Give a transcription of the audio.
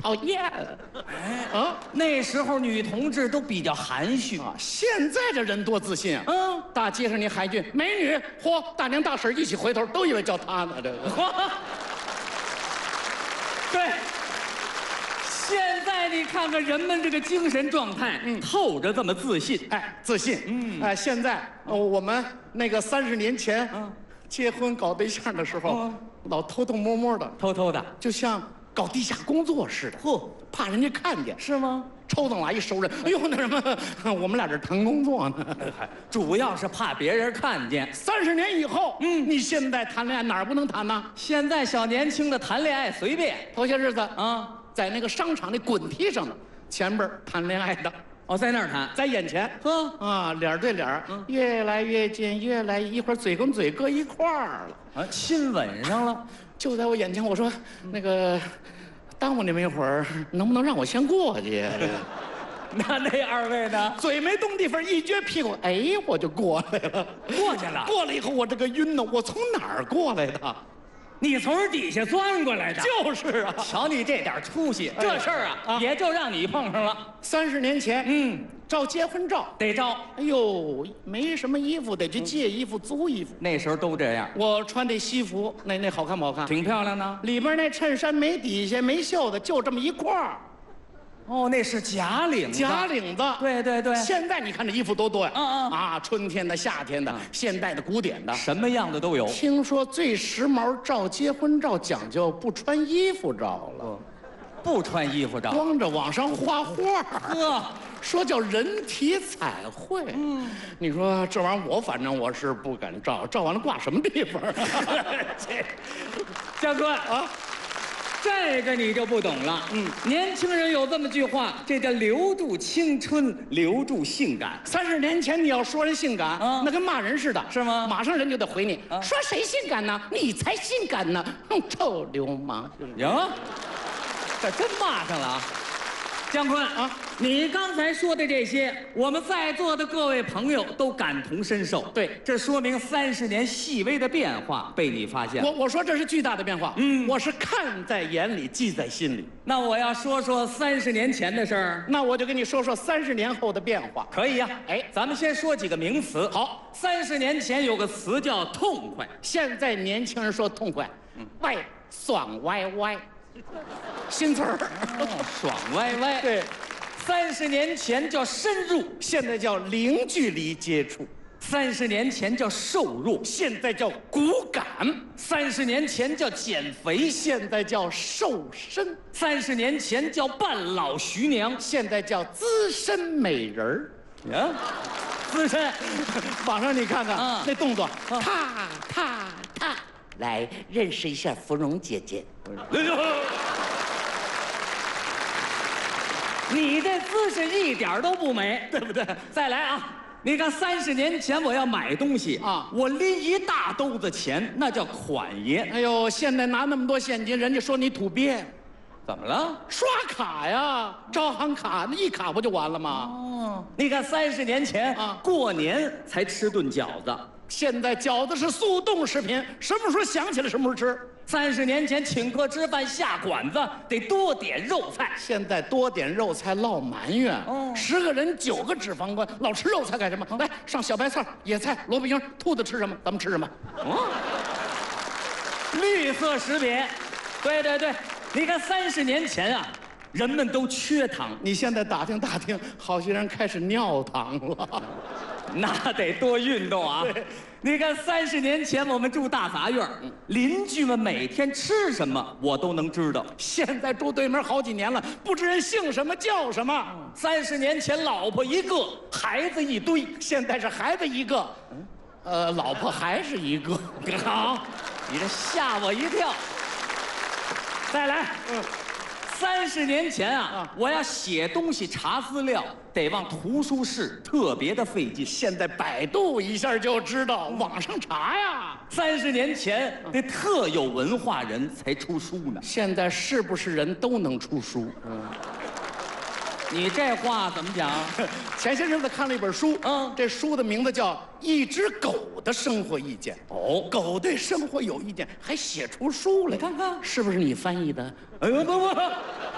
讨厌。 哎啊，那时候女同志都比较含蓄啊，现在这人多自信啊！大街上你喊一句“美女”，嚯，大娘大婶一起回头，都以为叫她呢。这个， 对。现在你看看人们这个精神状态，透着这么自信， 哎，自信，哎，现在我们那个30年前，结婚搞对象的时候，老偷偷摸摸的， 偷偷的， 就像搞地下工作似的，怕人家看见， 是吗？ 抽灯来一熟人，哎呦，那什么，我们俩这谈工作呢， 主要是怕别人看见。 30年以后，你现在谈恋爱哪儿不能谈呢？ 现在小年轻的谈恋爱随便， 头些日子啊。在那个商场那滚梯上呢，前边谈恋爱的， 在那儿谈， 在眼前，脸对脸，越来越近，越来一会儿嘴跟嘴搁一块儿了， 亲吻上了， 就在我眼前。我说，那个，耽误你们一会儿，能不能让我先过去？ 那二位呢？ 嘴没动地方，一撅屁股，哎，我就过来了， 过去了。 过来以后，我这个晕呢，我从哪儿过来的？ 你从底下钻过来的， 就是啊！ 瞧你这点出息，这事儿啊，也就让你碰上了。 30年前，照结婚照得照。 哎呦，没什么衣服，得去借衣服、租衣服。 那时候都这样。 我穿这西服，那好看不好看？ 挺漂亮的。 里边那衬衫没底下没袖子，就这么一块儿。 那是假领子。 假领子。 对对对。 现在你看这衣服多多呀！春天的、夏天的、现代的、古典的， 什么样的都有。 听说最时髦照结婚照讲究不穿衣服照了， 不穿衣服照， 光着往上画画。说叫人体彩绘。你说这玩意儿我反正我是不敢照，照完了挂什么地方？ 教官啊。这个你就不懂了。年轻人有这么句话，这叫留住青春，留住性感。 30年前你要说人性感，那跟骂人似的， 是吗？ 马上人就得回你，说谁性感呢？你才性感呢！臭流氓！ 呀，这真骂上了啊！姜昆啊，你刚才说的这些，我们在座的各位朋友都感同身受。 对， 这说明30年细微的变化被你发现了。 我说这是巨大的变化，我是看在眼里，记在心里。 那我要说说30年前的事儿， 那我就跟你说说30年后的变化。 可以呀。哎，咱们先说几个名词。 好 ，30年前有个词叫痛快， 现在年轻人说痛快，爽歪歪。新词儿， 爽歪歪。 对 ，30年前叫深入， 现在叫零距离接触 ；30年前叫瘦弱， 现在叫骨感 ；30年前叫减肥， 现在叫瘦身 ；30年前叫半老徐娘， 现在叫资深美人儿。 资深， 网上你看看那动作， 踏踏踏，来认识一下芙蓉姐姐。 你这姿势一点都不美， 对不对？ 再来啊！你看30年前我要买东西啊，我拎一大兜子钱，那叫款爷。 哎呦，现在拿那么多现金，人家说你土鳖。 怎么了？ 刷卡呀，招行卡，那一卡不就完了吗？ 你看30年前过年才吃顿饺子， 现在饺子是速冻食品，什么时候想起来什么时候吃。 30年前请客吃饭下馆子得多点肉菜， 现在多点肉菜落埋怨。10个人9个脂肪肝，老吃肉菜干什么？来上小白菜、野菜、萝卜缨，兔子吃什么，咱们吃什么。 绿色食品，对对对，你看30年前啊，人们都缺糖， 你现在打听打听，好些人开始尿糖了。 那得多运动啊！你看30年前我们住大杂院，邻居们每天吃什么我都能知道。 现在住对门好几年了，不知人姓什么叫什么。 30年前老婆一个，孩子一堆， 现在是孩子一个，老婆还是一个。 好，你这吓我一跳。再来，30年前我要写东西查资料，得往图书室，特别的费劲。 现在百度一下就知道，网上查呀。 30年前得特有文化人才出书呢， 现在是不是人都能出书？ 你这话怎么讲？ 前些日子看了一本书，这书的名字叫《一只狗的生活意见》。狗对生活有意见，还写出书来， 看看是不是你翻译的？ 哎呦不，